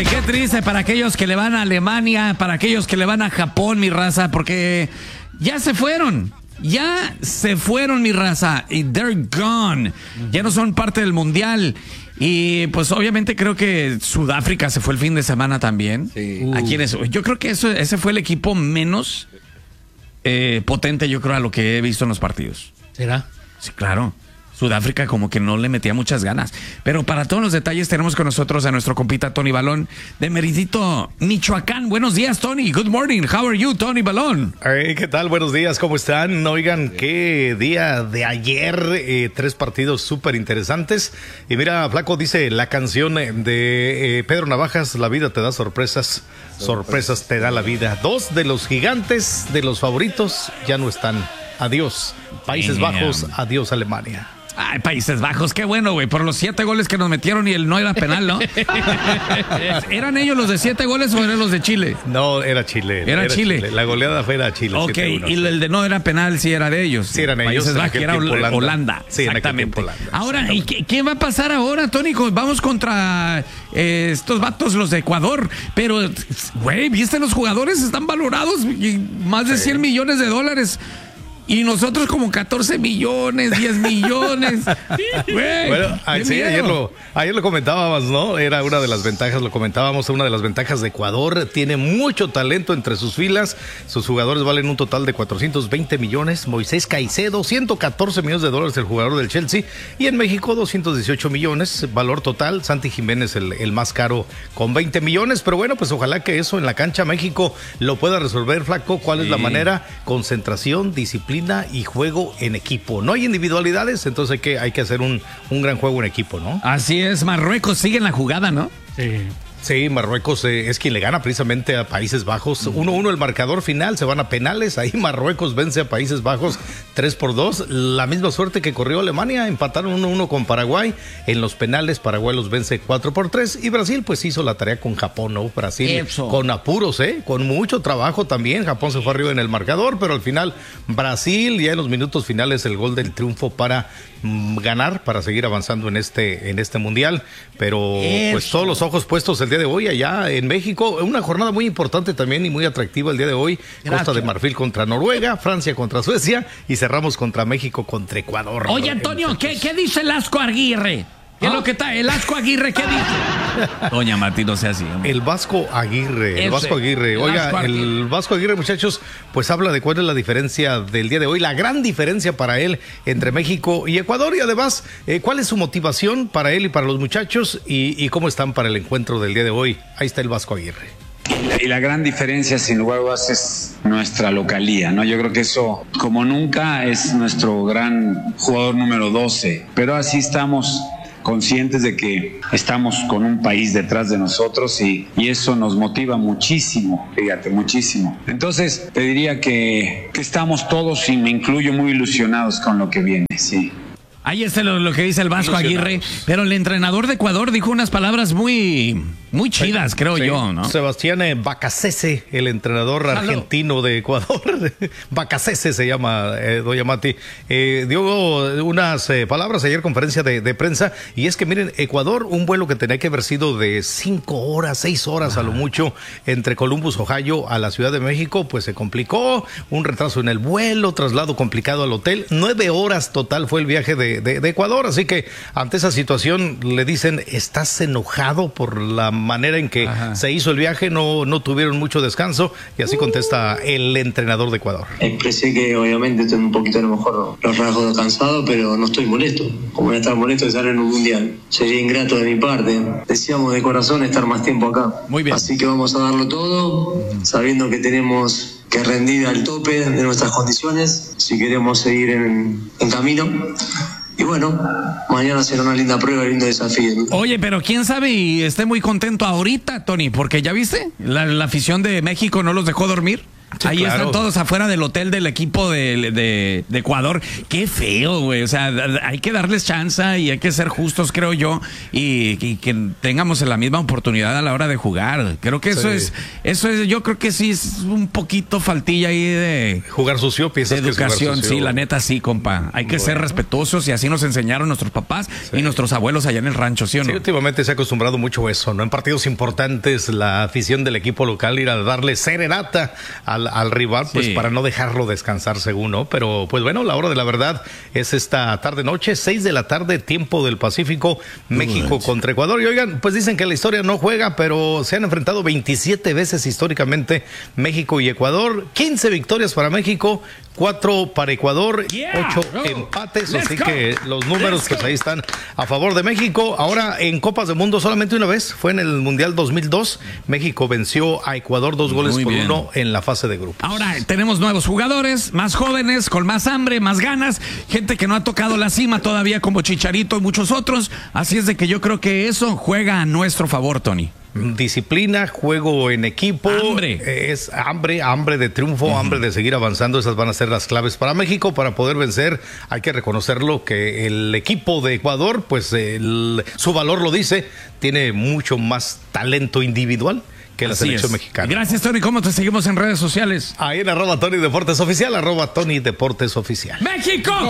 Qué triste para aquellos que le van a Alemania, para aquellos que le van a Japón, mi raza, porque ya se fueron. Ya se fueron, mi raza, y they're gone. Ya no son parte del mundial. Y pues obviamente creo que Sudáfrica se fue el fin de semana también. Sí. Yo creo que ese fue el equipo menos potente, yo creo, a lo que he visto en los partidos. ¿Será? Sí, claro. Sudáfrica como que no le metía muchas ganas. Pero para todos los detalles tenemos con nosotros a nuestro compita Tony Balón de Meridito, Michoacán. Buenos días, Tony. Good morning. How are you, Tony Balón? Hey, ¿qué tal? Buenos días. ¿Cómo están? Oigan, qué día de ayer. 3 partidos súper interesantes. Y mira, Flaco, dice la canción de Pedro Navajas, la vida te da sorpresas. Sorpresas te da la vida. 2 de los gigantes, de los favoritos, ya no están. Adiós, Países Bajos. Adiós, Alemania. Ay, Países Bajos, qué bueno, güey. Por los 7 goles que nos metieron y el no era penal, ¿no? ¿Eran ellos los de 7 goles o eran los de Chile? No, era Chile. Era Chile. La goleada fue a Chile. Ok, y el de no era penal sí era de ellos. Sí, eran ellos. Países Bajos, era Holanda. Sí, exactamente. Holanda. Ahora, ¿y qué va a pasar ahora, Tony? Vamos contra estos vatos, los de Ecuador. Pero, güey, ¿viste los jugadores? Están valorados más de 100 millones de dólares. Y nosotros como 14 millones, 10 millones. Güey, bueno, sí, ayer lo comentábamos, ¿no? Era una de las ventajas, lo comentábamos, una de las ventajas de Ecuador. Tiene mucho talento entre sus filas. Sus jugadores valen un total de 420 millones. Moisés Caicedo, 114 millones de dólares el jugador del Chelsea. Y en México, 218 millones, valor total. Santi Jiménez, el más caro, con 20 millones. Pero bueno, pues ojalá que eso en la cancha México lo pueda resolver, Flaco. ¿Cuál es la manera? Concentración, disciplina y juego en equipo. No hay individualidades, entonces hay que hacer un gran juego en equipo, ¿no? Así es, Marruecos sigue en la jugada, ¿no? Sí. Sí, Marruecos es quien le gana precisamente a Países Bajos. 1-1 el marcador final, se van a penales. Ahí Marruecos vence a Países Bajos 3-2. La misma suerte que corrió Alemania, empataron 1-1 con Paraguay. En los penales Paraguay los vence 4-3. Y Brasil pues hizo la tarea con Japón, ¿no? Brasil con apuros, con mucho trabajo también. Japón se fue arriba en el marcador, pero al final Brasil, ya en los minutos finales, el gol del triunfo para ganar, para seguir avanzando en este mundial. Pero pues todos los ojos puestos el día de hoy allá en México, una jornada muy importante también y muy atractiva el día de hoy. Gracias. Costa de Marfil contra Noruega, Francia contra Suecia y cerramos contra México contra Ecuador. Oye, Antonio, ¿qué dice el Asco Aguirre? ¿Qué es lo que está? ¿El Asco Aguirre qué dice? Doña Mati, no sea así. Hombre. El Vasco Aguirre. Oiga, el Vasco Aguirre, muchachos, pues habla de cuál es la diferencia del día de hoy, la gran diferencia para él entre México y Ecuador y además, cuál es su motivación para él y para los muchachos y cómo están para el encuentro del día de hoy. Ahí está el Vasco Aguirre. Y la gran diferencia, sin lugar a dudas, es nuestra localía, ¿no? Yo creo que eso, como nunca, es nuestro gran jugador número 12. Pero así estamos conscientes de que estamos con un país detrás de nosotros y eso nos motiva muchísimo, fíjate, muchísimo. Entonces, te diría que estamos todos, y me incluyo, muy ilusionados con lo que viene, sí. Ahí está lo que dice el Vasco Aguirre, pero el entrenador de Ecuador dijo unas palabras muy chidas, creo yo, ¿no? Sebastián Bacacese, el entrenador argentino de Ecuador, Bacacese se llama, doña Mati, dio unas palabras ayer, conferencia de prensa, y es que miren, Ecuador, un vuelo que tenía que haber sido de 5 horas, 6 horas a lo mucho, entre Columbus, Ohio, a la Ciudad de México, pues se complicó, un retraso en el vuelo, traslado complicado al hotel, 9 horas total fue el viaje de Ecuador, así que ante esa situación le dicen, ¿estás enojado por la manera en que se hizo el viaje? No tuvieron mucho descanso y así contesta el entrenador de Ecuador. Expresé que obviamente estoy un poquito a lo mejor los rasgos cansado, pero no estoy molesto. Como voy a estar molesto de estar en un mundial, sería ingrato de mi parte. Deseamos de corazón estar más tiempo acá. Muy bien. Así que vamos a darlo todo, sabiendo que tenemos que rendir al tope de nuestras condiciones si queremos seguir en camino. Y bueno, mañana será una linda prueba, un lindo desafío. Oye, pero quién sabe y esté muy contento ahorita, Tony, porque ya viste, la afición de México no los dejó dormir. Sí, ahí claro. están todos afuera del hotel del equipo de Ecuador. Qué feo, güey. O sea, hay que darles chance y hay que ser justos, creo yo, y que tengamos la misma oportunidad a la hora de jugar. Creo que eso Sí. es, yo creo que sí es un poquito faltilla ahí de Jugar sucio, piensas que es jugar educación. sucio. Sí, la neta sí, compa. Hay que ser respetuosos y así nos enseñaron nuestros papás y nuestros abuelos allá en el rancho, ¿sí o no? Sí, últimamente se ha acostumbrado mucho eso, ¿no? En partidos importantes, la afición del equipo local ir a darle serenata al rival, pues Sí. para no dejarlo descansar, según, ¿no? Pero, pues bueno, la hora de la verdad es esta tarde-noche, 6 de la tarde, tiempo del Pacífico, México contra Ecuador. Y oigan, pues dicen que la historia no juega, pero se han enfrentado 27 veces históricamente México y Ecuador. 15 victorias para México, 4 para Ecuador, Yeah, 8 go. empates, Let's así go. que los números Let's pues go. ahí están a favor de México. Ahora en Copas del Mundo solamente una vez, fue en el Mundial 2002. México venció a Ecuador 2 goles Muy por bien. 1 en la fase de grupos. Ahora tenemos nuevos jugadores, más jóvenes, con más hambre, más ganas, gente que no ha tocado la cima todavía como Chicharito y muchos otros. Así es de que yo creo que eso juega a nuestro favor, Tony. Disciplina, juego en equipo, Hambre. es hambre de triunfo, hambre de seguir avanzando. Esas van a ser las claves para México para poder vencer. Hay que reconocerlo que el equipo de Ecuador, pues su valor lo dice, tiene mucho más talento individual que la Así selección es. mexicana. Gracias, Tony. ¿Cómo te seguimos en redes sociales? Ahí en @Tony Deportes Oficial, @Tony Deportes Oficial. ¡México!